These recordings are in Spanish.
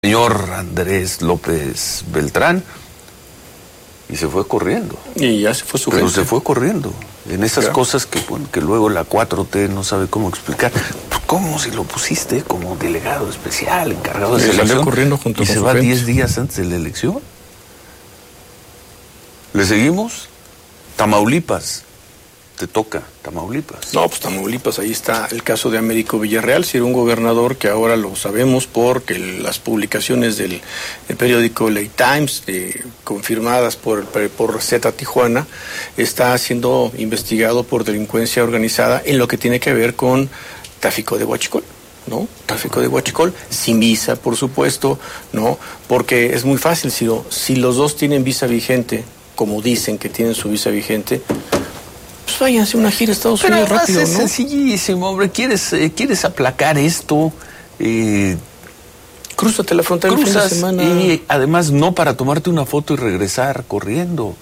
Señor Andrés López Beltrán, y se fue corriendo. Y ya se fue su Pero gente. se fue corriendo. En esas cosas que, bueno, que luego la 4T no sabe cómo explicar. Pues, ¿cómo si lo pusiste como delegado especial, encargado de selección? Corriendo junto y con se su va gente. 10 días antes de la elección. ¿Le seguimos? Tamaulipas. Te toca, Tamaulipas. No, pues Tamaulipas, ahí está el caso de Américo Villarreal, si era un gobernador que ahora lo sabemos porque las publicaciones del periódico Ley Times, confirmadas por Z Tijuana, está siendo investigado por delincuencia organizada en lo que tiene que ver con tráfico de huachicol, ¿no? Tráfico de huachicol, sin visa, por supuesto, ¿no? Porque es muy fácil, si los dos tienen visa vigente, como dicen que tienen su visa vigente, pues váyanse una gira a Estados Unidos rápido, ¿no? Es sencillísimo, hombre. ¿Quieres aplacar esto? Crúzate la frontera el fin de Cruzas semana. y además no para tomarte una foto y regresar corriendo.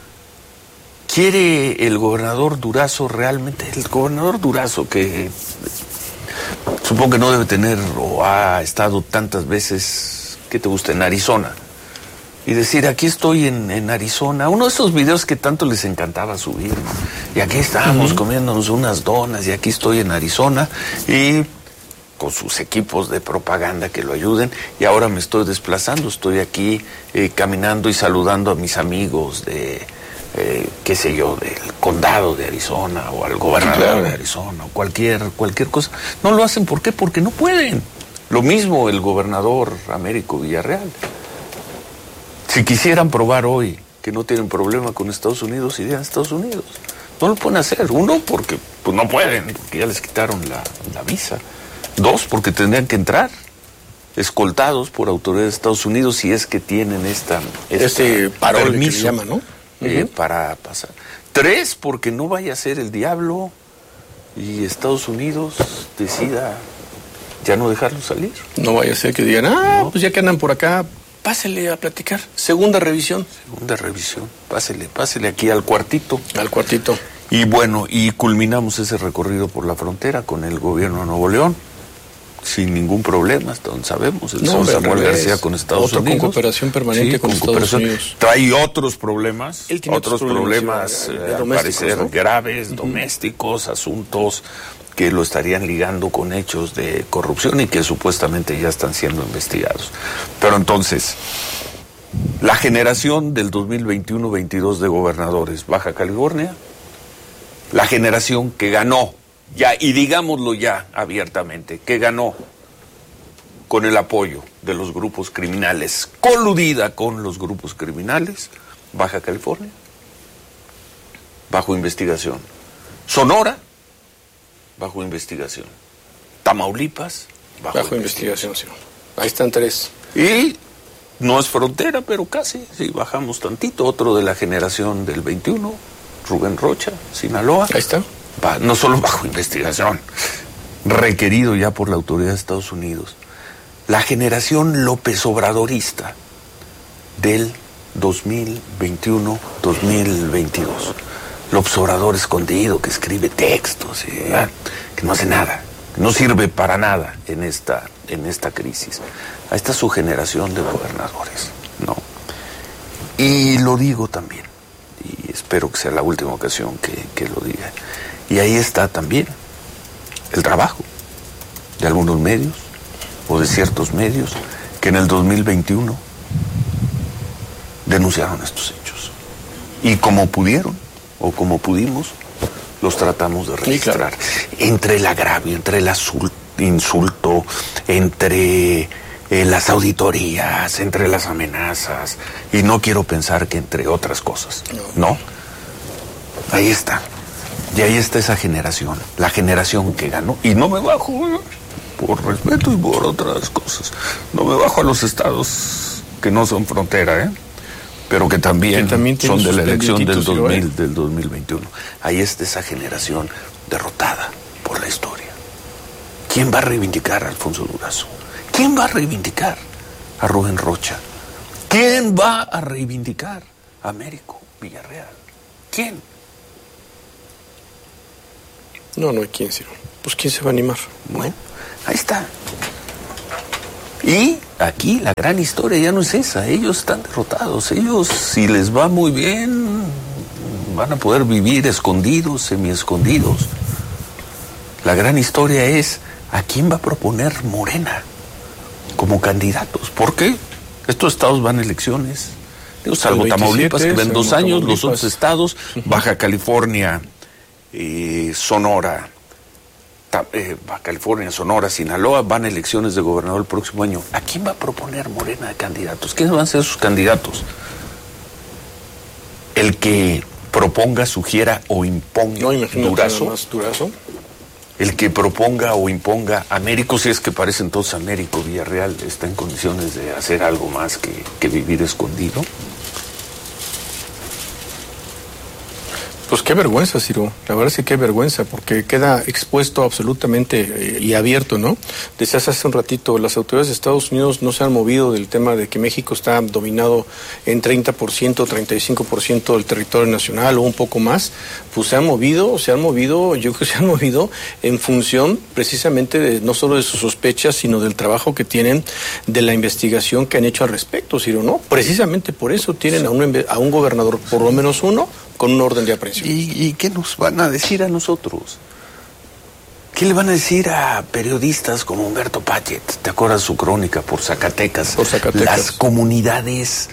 ¿Quiere el gobernador Durazo realmente? El gobernador Durazo, que supongo que no debe tener o ha estado tantas veces, ¿qué te gusta?, en Arizona. Y decir, aquí estoy en Arizona. Uno de esos videos que tanto les encantaba subir, ¿no? Y aquí estábamos comiéndonos unas donas y aquí estoy en Arizona. Y con sus equipos de propaganda que lo ayuden. Y ahora me estoy desplazando. Estoy aquí caminando y saludando a mis amigos de, qué sé yo, del condado de Arizona o al gobernador de Arizona o cualquier cosa. No lo hacen, ¿por qué? Porque no pueden. Lo mismo el gobernador Américo Villarreal. Si quisieran probar hoy que no tienen problema con Estados Unidos, irían a Estados Unidos. No lo pueden hacer. Uno, porque pues no pueden, porque ya les quitaron la visa. Dos, porque tendrían que entrar escoltados por autoridades de Estados Unidos si es que tienen este parol permiso que se llama, ¿no? Para pasar. Tres, porque no vaya a ser el diablo y Estados Unidos decida ya no dejarlos salir. No vaya a ser que digan, pues ya que andan por acá, pásele a platicar. Segunda revisión. Pásele aquí al cuartito. Y bueno, y culminamos ese recorrido por la frontera con el gobierno de Nuevo León, sin ningún problema, hasta donde sabemos. El señor Samuel García con Estados Unidos. Con cooperación permanente con Estados Unidos. Trae otros problemas. Él tiene otros problemas al parecer, ¿no?, graves, domésticos, asuntos que lo estarían ligando con hechos de corrupción y que supuestamente ya están siendo investigados. Pero entonces, la generación del 2021-22 de gobernadores Baja California, la generación que ganó, ya, y digámoslo ya abiertamente, que ganó con el apoyo de los grupos criminales, coludida con los grupos criminales, Baja California, bajo investigación. Sonora, bajo investigación. Tamaulipas, bajo investigación. Sí. Ahí están tres. Y no es frontera, pero casi, sí, bajamos tantito. Otro de la generación del 21, Rubén Rocha, Sinaloa. Ahí está. No solo bajo investigación, requerido ya por la autoridad de Estados Unidos. La generación López Obradorista del 2021-2022. López Obrador escondido, que escribe textos, que no hace nada, que no sirve para nada en esta crisis. Ahí está su generación de gobernadores, ¿no? Y lo digo también, y espero que sea la última ocasión que lo diga. Y ahí está también el trabajo de algunos medios, o de ciertos medios, que en el 2021 denunciaron estos hechos. Y como pudieron, o como pudimos, los tratamos de registrar. Sí, claro. Entre el agravio, entre el insulto, entre las auditorías, entre las amenazas, y no quiero pensar que entre otras cosas, ¿no? Ahí está. Y ahí está esa generación, la generación que ganó. Y no me bajo, por respeto y por otras cosas, no me bajo a los estados que no son frontera, pero que también son de la elección del 2021. Ahí está esa generación derrotada por la historia. ¿Quién va a reivindicar a Alfonso Durazo? ¿Quién va a reivindicar a Rubén Rocha? ¿Quién va a reivindicar a Américo Villarreal? ¿Quién? No hay quién, Ciro. Pues ¿quién se va a animar? Bueno, ahí está. Y aquí la gran historia ya no es esa, ellos están derrotados, ellos si les va muy bien van a poder vivir escondidos, semiescondidos. La gran historia es a quién va a proponer Morena como candidatos, porque estos estados van a elecciones, salvo 27, Tamaulipas que ven 2 años, los otros estados, Baja California, Sonora, Baja California, Sonora, Sinaloa, van a elecciones de gobernador el próximo año. ¿A quién va a proponer Morena de candidatos? ¿Quiénes van a ser sus candidatos? El que proponga, sugiera o imponga Durazo. El que proponga o imponga Américo, si es que parece entonces Américo Villarreal está en condiciones de hacer algo más que vivir escondido. Pues qué vergüenza, Ciro. La verdad es que qué vergüenza, porque queda expuesto absolutamente y abierto, ¿no? Decías hace un ratito, las autoridades de Estados Unidos no se han movido del tema de que México está dominado en 30%, 35% del territorio nacional o un poco más. Pues se han movido, yo creo que se han movido en función precisamente de no solo de sus sospechas, sino del trabajo que tienen, de la investigación que han hecho al respecto, Ciro, ¿no? Precisamente por eso tienen a un gobernador, por lo menos uno, con un orden de aprehensión. ¿Y qué nos van a decir a nosotros? ¿Qué le van a decir a periodistas como Humberto Payet? ¿Te acuerdas su crónica por Zacatecas? Por Zacatecas. Las comunidades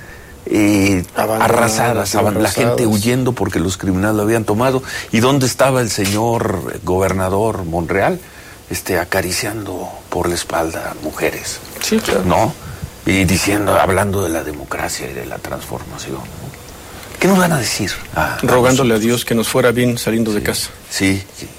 arrasadas, la gente huyendo porque los criminales lo habían tomado. ¿Y dónde estaba el señor gobernador Monreal? Acariciando por la espalda a mujeres. Sí, claro. ¿No? Y hablando de la democracia y de la transformación. ¿Qué nos van a decir? Rogándole a Dios que nos fuera bien saliendo de casa. Sí.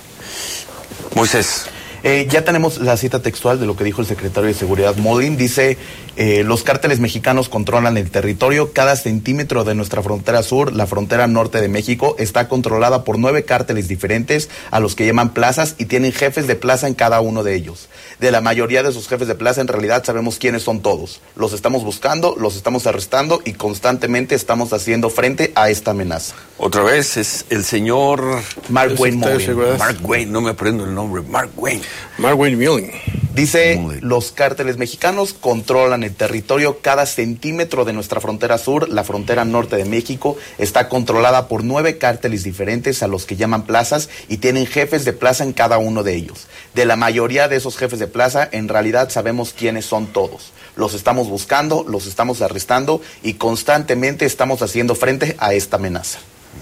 Moisés. Ya tenemos la cita textual de lo que dijo el secretario de Seguridad Molin. Dice, los cárteles mexicanos controlan el territorio. Cada centímetro de nuestra frontera sur, la frontera norte de México, está controlada por 9 cárteles diferentes a los que llaman plazas y tienen jefes de plaza en cada uno de ellos. De la mayoría de esos jefes de plaza, en realidad sabemos quiénes son todos. Los estamos buscando, los estamos arrestando y constantemente estamos haciendo frente a esta amenaza. Otra vez es el señor Mark Wayne Molin. Mark Wayne, no me aprendo el nombre. Mark Wayne Molin. Dice, los cárteles mexicanos controlan el territorio. Cada centímetro de nuestra frontera sur, la frontera norte de México, está controlada por 9 cárteles diferentes a los que llaman plazas y tienen jefes de plaza en cada uno de ellos. De la mayoría de esos jefes de plaza, en realidad sabemos quiénes son todos. Los estamos buscando, los estamos arrestando y constantemente estamos haciendo frente a esta amenaza.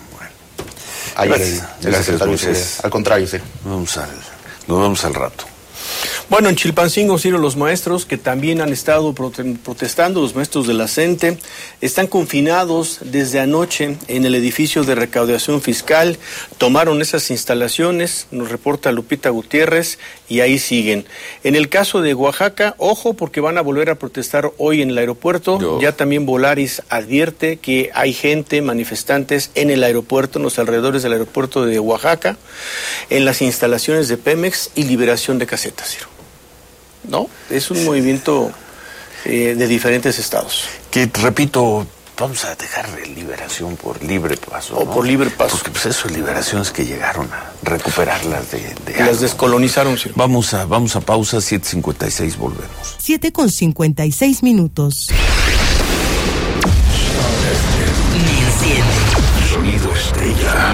Bueno, gracias. Al contrario, sí. Nos vemos al rato. Bueno, en Chilpancingo, Ciro, los maestros que también han estado protestando, los maestros de la CENTE, están confinados desde anoche en el edificio de recaudación fiscal. Tomaron esas instalaciones, nos reporta Lupita Gutiérrez, y ahí siguen. En el caso de Oaxaca, ojo, porque van a volver a protestar hoy en el aeropuerto. Ya también Volaris advierte que hay gente, manifestantes en el aeropuerto, en los alrededores del aeropuerto de Oaxaca, en las instalaciones de Pemex y liberación de casetas, Ciro. ¿No? Es un movimiento de diferentes estados. Que, repito, vamos a dejar liberación por libre paso. O, ¿no? Por libre paso. Porque pues eso, liberaciones que llegaron a recuperarlas de las algo. Descolonizaron, Ciro. Vamos a pausa, 7:56, volvemos. 7:56. Sonido estrella.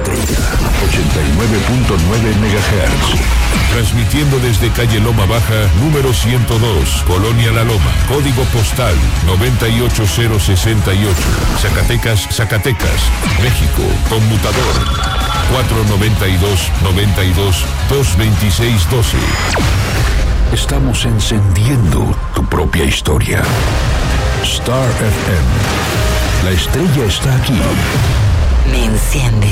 89.9 MHz. Transmitiendo desde calle Loma Baja, número 102, Colonia La Loma, código postal 98068, Zacatecas, México, conmutador 492-92-226-12. Estamos encendiendo tu propia historia. Star FM. La estrella está aquí. Me enciende.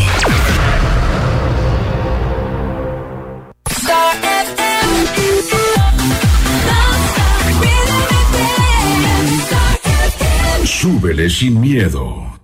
Súbele sin miedo.